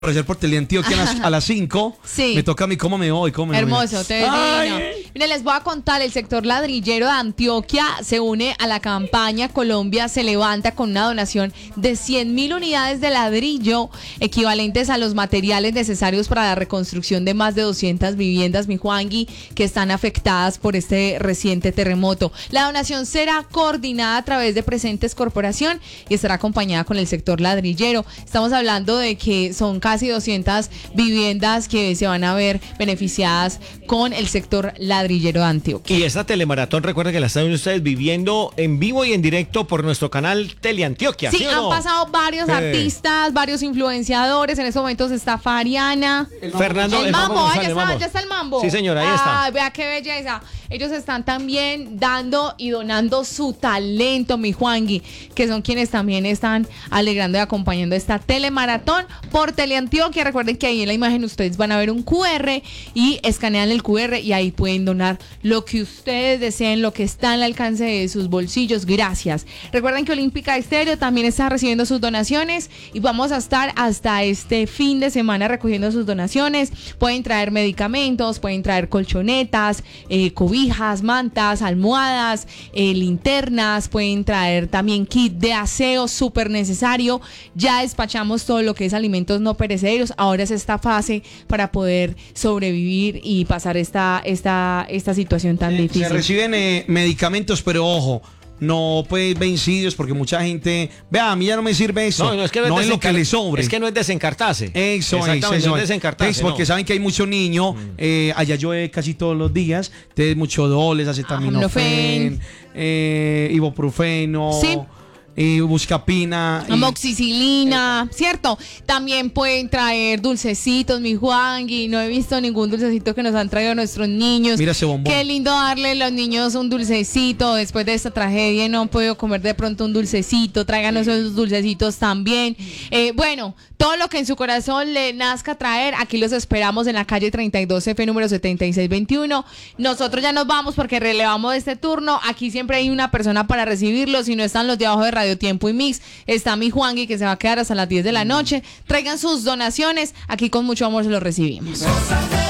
Ayer por Teleantioquia a las 5. Sí. Me toca a mí cómo me voy. Hermoso, te divino. Mira, les voy a contar, el sector ladrillero de Antioquia se une a la campaña Colombia se levanta con una donación de 100.000 unidades de ladrillo, equivalentes a los materiales necesarios para la reconstrucción de más de 200 viviendas, mi Juangui, que están afectadas por este reciente terremoto. La donación será coordinada a través de Presentes Corporación y estará acompañada con el sector ladrillero. Estamos hablando de que son casi 200 viviendas que se van a ver beneficiadas con el sector ladrillero de Antioquia. Y esta telemaratón, recuerden que la están ustedes viviendo en vivo y en directo por nuestro canal Teleantioquia. Sí, han pasado varios artistas, varios influenciadores. En estos momentos está Fariana. Fernando, el Mambo, ya está el Mambo. Sí, señora, ahí está. Vea qué belleza. Ellos están también dando y donando su talento, mi Juangui, que son quienes también están alegrando y acompañando esta telemaratón por Teleantioquia. Recuerden que ahí en la imagen ustedes van a ver un QR y escanean el QR y ahí pueden donar lo que ustedes deseen, lo que está al alcance de sus bolsillos. Gracias. Recuerden que Olímpica Estéreo también está recibiendo sus donaciones y vamos a estar hasta este fin de semana recogiendo sus donaciones. Pueden traer medicamentos, pueden traer colchonetas, cobijas, mantas, almohadas, linternas, pueden traer también kit de aseo súper necesario. Ya despachamos todo lo que es alimentos no perecederos. Ahora es esta fase para poder sobrevivir y pasar esta situación tan difícil. Se reciben medicamentos, pero ojo, no pues vencidos, porque mucha gente, vea, a mí ya no me sirve eso. No es que no es lo que le sobre. Es que no es desencartarse. Eso no es desencartarse. Porque saben que hay mucho niño, allá llueve casi todos los días, entonces mucho doles, acetaminofén, ibuprofeno. Sí. Buscapina, amoxicilina, ¿cierto? También pueden traer dulcecitos, mi Juangui. No he visto ningún dulcecito que nos han traído nuestros niños. Mira ese bombón. Qué lindo darle a los niños un dulcecito después de esta tragedia. No han podido comer de pronto un dulcecito. Tráiganos esos dulcecitos también. Bueno, todo lo que en su corazón le nazca traer, aquí los esperamos en la calle 32F, número 7621. Nosotros ya nos vamos porque relevamos este turno. Aquí siempre hay una persona para recibirlos. Si no están los de abajo de Radio Tiempo y Mix, está mi Juangui, que se va a quedar hasta las 10 de la noche. Traigan sus donaciones, aquí con mucho amor se los recibimos.